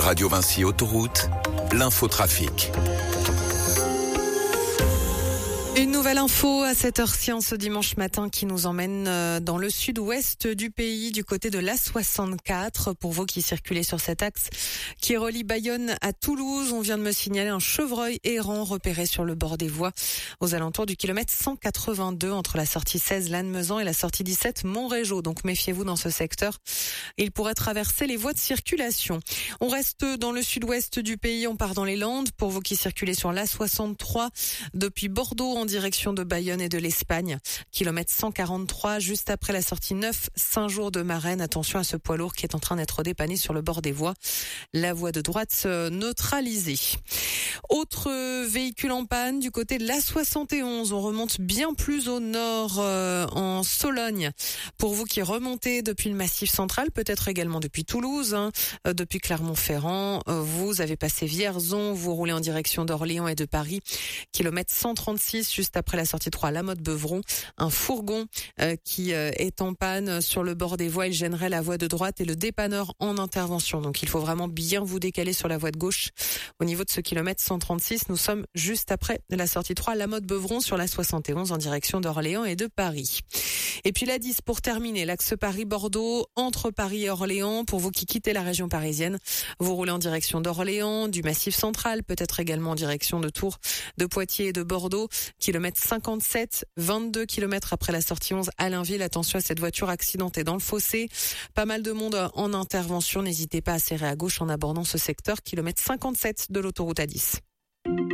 Radio Vinci Autoroute, l'infotrafic. Une nouvelle info à cette heure-ci en ce dimanche matin qui nous emmène dans le sud-ouest du pays, du côté de l'A64. Pour vous qui circulez sur cet axe qui relie Bayonne à Toulouse, on vient de me signaler un chevreuil errant repéré sur le bord des voies aux alentours du kilomètre 182 entre la sortie 16 Lannemezan et la sortie 17 Montrégeau. Donc méfiez-vous dans ce secteur. Il pourrait traverser les voies de circulation. On reste dans le sud-ouest du pays, on part dans les Landes. Pour vous qui circulez sur l'A63 depuis Bordeaux en direction de Bayonne et de l'Espagne, kilomètre 143 juste après la sortie 9 Saint-Jour-de-Marennes. Attention à ce poids lourd qui est en train d'être dépanné sur le bord des voies. La voie de droite neutralisée. Autre véhicule en panne du côté de l'A71. On remonte bien plus au nord en Sologne. Pour vous qui remontez depuis le Massif central, peut-être également depuis Toulouse, depuis Clermont-Ferrand, vous avez passé Vierzon, vous roulez en direction d'Orléans et de Paris, kilomètre 136 juste après la sortie 3 Lamotte-Beuvron. Un fourgon qui est en panne sur le bord des voies, il gênerait la voie de droite et le dépanneur en intervention. Donc il faut vraiment bien vous décaler sur la voie de gauche. Au niveau de ce kilomètre 136, nous sommes juste après la sortie 3 Lamotte-Beuvron sur la 71 en direction d'Orléans et de Paris. Et puis la 10 pour terminer, l'axe Paris-Bordeaux, entre Paris et Orléans. Pour vous qui quittez la région parisienne, vous roulez en direction d'Orléans, du Massif central, peut-être également en direction de Tours, de Poitiers et de Bordeaux. Kilomètre 57, 22 kilomètres après la sortie 11 Allainville. Attention à cette voiture accidentée dans le fossé. Pas mal de monde en intervention. N'hésitez pas à serrer à gauche en abordant ce secteur. Kilomètre 57 de l'autoroute A10.